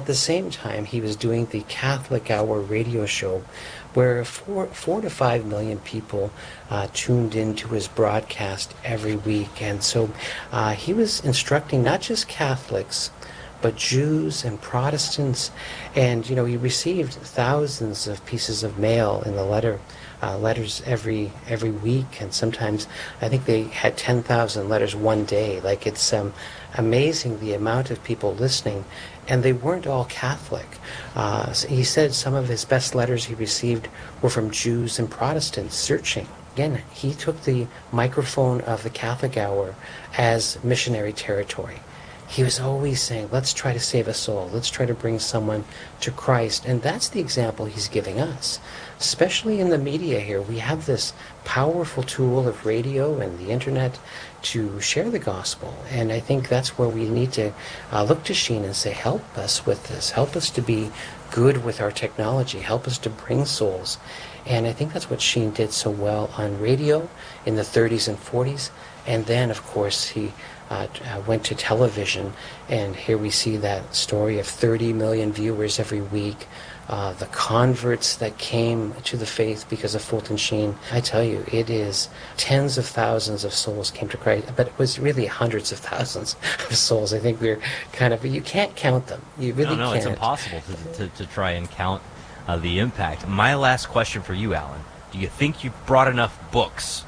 the same time, he was doing the Catholic Hour radio show where 4 to 5 million people tuned into his broadcast every week. And so he was instructing not just Catholics, but Jews and Protestants. And, he received thousands of pieces of mail in the letters every week. And sometimes I think they had 10,000 letters one day. Like, it's amazing the amount of people listening. And they weren't all Catholic. He said some of his best letters he received were from Jews and Protestants searching. Again, he took the microphone of the Catholic Hour as missionary territory. He was always saying, let's try to save a soul. Let's try to bring someone to Christ. And that's the example he's giving us. Especially in the media here, we have this powerful tool of radio and the internet to share the gospel. And I think that's where we need to look to Sheen and say, help us with this. Help us to be good with our technology. Help us to bring souls. And I think that's what Sheen did so well on radio in the 30s and 40s. And then, of course, he went to television, and here we see that story of 30 million viewers every week, the converts that came to the faith because of Fulton Sheen. I tell you, it is tens of thousands of souls came to Christ, but it was really hundreds of thousands of souls. I think we're you can't count them. You really can't. No, it's impossible to try and count the impact. My last question for you, Alan, do you think you brought enough books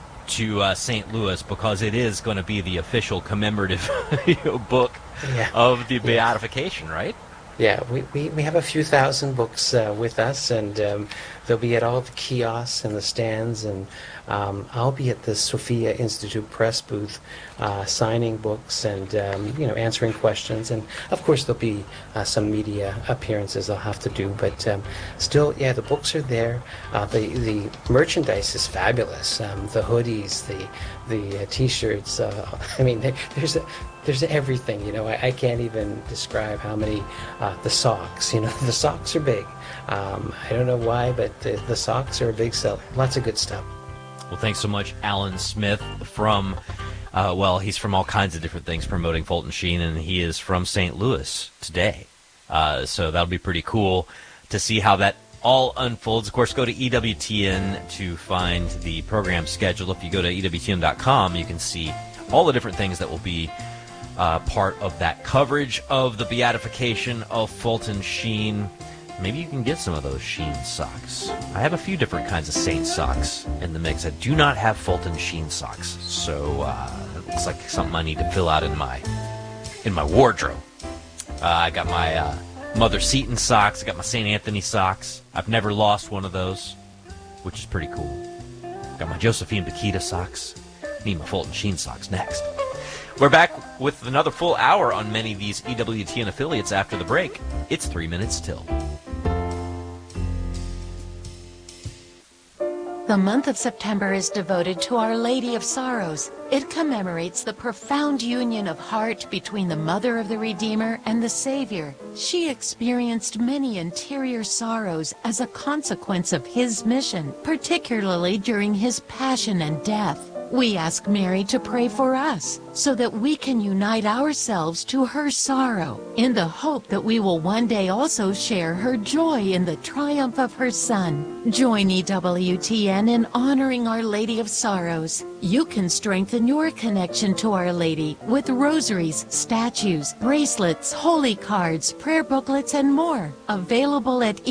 to St. Louis, because it is going to be the official commemorative book of the beatification, right? Yeah, we have a few thousand books with us, and they'll be at all the kiosks and the stands, and I'll be at the Sophia Institute Press booth signing books and answering questions, and of course there'll be some media appearances I'll have to do, but still, the books are there. The merchandise is fabulous. The hoodies, the t-shirts. There's everything. I can't even describe how many. The socks. The socks are big. I don't know why, but the socks are a big seller. Lots of good stuff. Well, thanks so much, Alan Smith from, he's from all kinds of different things promoting Fulton Sheen, and he is from St. Louis today. So that'll be pretty cool to see how that all unfolds. Of course, go to EWTN to find the program schedule. If you go to EWTN.com, you can see all the different things that will be part of that coverage of the beatification of Fulton Sheen. Maybe you can get some of those Sheen socks. I have a few different kinds of saint socks in the mix. I do not have Fulton Sheen socks, so it looks like something I need to fill out in my wardrobe. I got my Mother Seton socks. I got my St. Anthony socks. I've never lost one of those, which is pretty cool. Got my Josephine Bakhita socks. Need my Fulton Sheen socks next. We're back with another full hour on many of these EWTN affiliates after the break. It's 3 minutes till. The month of September is devoted to Our Lady of Sorrows. It commemorates the profound union of heart between the Mother of the Redeemer and the Savior. She experienced many interior sorrows as a consequence of his mission, particularly during his passion and death. We ask Mary to pray for us so that we can unite ourselves to her sorrow in the hope that we will one day also share her joy in the triumph of her Son. Join EWTN in honoring Our Lady of Sorrows. You can strengthen your connection to Our Lady with rosaries, statues, bracelets, holy cards, prayer booklets, and more. Available at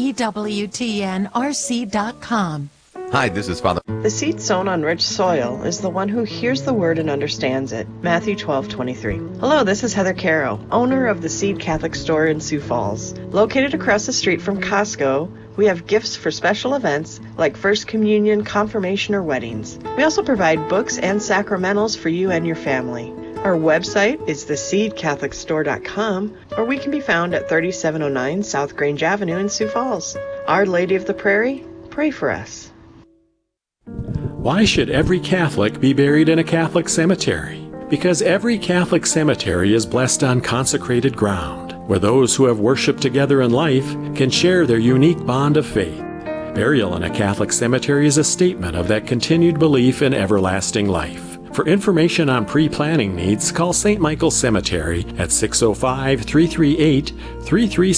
EWTNRC.com. Hi, this is Father. The seed sown on rich soil is the one who hears the word and understands it. Matthew 12:23. Hello, this is Heather Caro, owner of the Seed Catholic Store in Sioux Falls. Located across the street from Costco, we have gifts for special events like First Communion, Confirmation, or weddings. We also provide books and sacramentals for you and your family. Our website is theseedcatholicstore.com, or we can be found at 3709 South Grange Avenue in Sioux Falls. Our Lady of the Prairie, pray for us. Why should every Catholic be buried in a Catholic cemetery? Because every Catholic cemetery is blessed on consecrated ground, where those who have worshiped together in life can share their unique bond of faith. Burial in a Catholic cemetery is a statement of that continued belief in everlasting life. For information on pre-planning needs, call St. Michael's Cemetery at 605-338-33